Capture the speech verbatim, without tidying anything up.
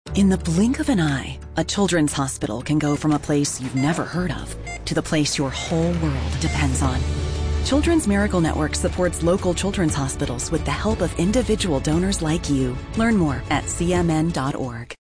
In the blink of an eye, a children's hospital can go from a place you've never heard of to the place your whole world depends on. Children's Miracle Network supports local children's hospitals with the help of individual donors like you. Learn more at C M N dot org.